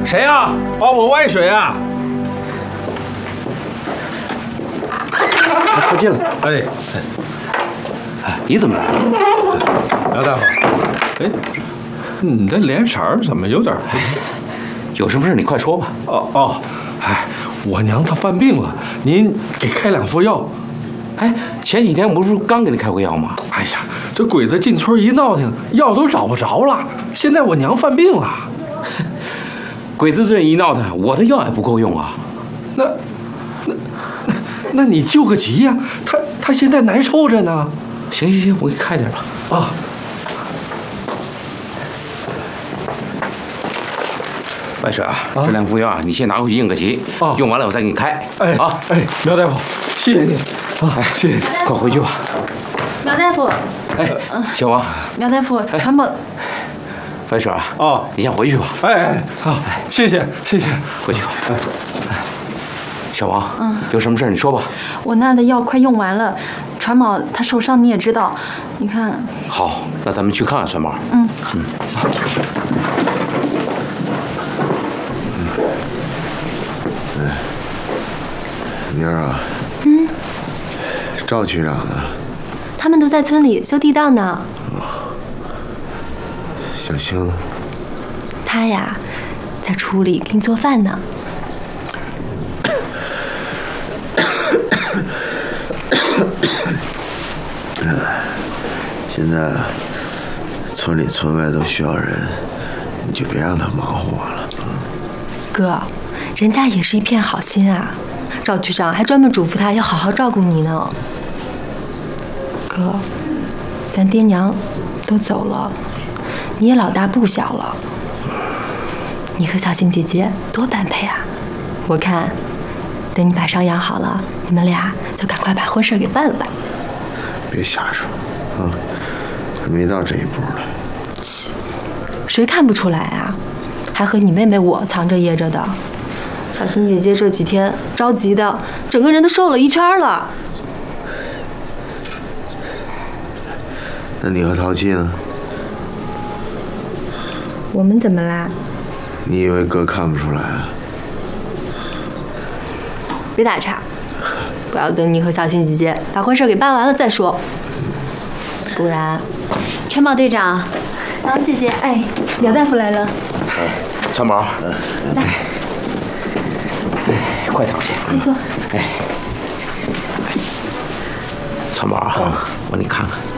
谁呀？帮我外水啊！ 快进来。 哎， 你怎么来了？ 苗大夫，哎，你这脸色儿怎么有点…… 有什么事你快说吧。 哦，哎，我娘她犯病了，您给开2副药。 哎，前几天我不是刚给你开过药吗？ 哎呀，这鬼子进村一闹腾，药都找不着了。现在我娘犯病了， 鬼子这一闹腾，我的药也不够用啊。 那你救个急呀！他现在难受着呢。 行，我给你开点吧。 啊。 外水啊，这2副药啊，你先拿回去应个急。用完了我再给你开。 苗大夫，谢谢你啊，谢谢， 快回去吧。 苗大夫， 小王， 苗大夫，传宝。 白水啊，你先回去吧。 好，谢谢， 回去吧。小王，有什么事你说吧。 我那儿的药快用完了，传宝他受伤你也知道，你看。 好，那咱们去看看传宝。 妮儿啊，赵局长呢？ 他们都在村里修地道呢。 小星呢？ 他呀，在厨里给你做饭呢。 现在村里村外都需要人，你就别让他忙活我了。 哥，人家也是一片好心啊。赵局长还专门嘱咐他要好好照顾你呢。哥，咱爹娘都走了，你也老大不小了，你和小欣姐姐多般配啊！我看，等你把伤养好了，你们俩就赶快把婚事给办了吧。 别瞎说啊，还没到这一步呢。 切，谁看不出来啊？还和你妹妹我藏着掖着的。小欣姐姐这几天着急的，整个人都瘦了一圈了。 那你和淘气呢？ 我们怎么啦？ 你以为哥看不出来啊？ 别打岔，我要等你和小欣姐姐把婚事给办完了再说，不然。 传宝队长， 小欣姐姐，苗大夫来了。 传宝，来。快躺下。 没错。 传宝啊，我给你看看。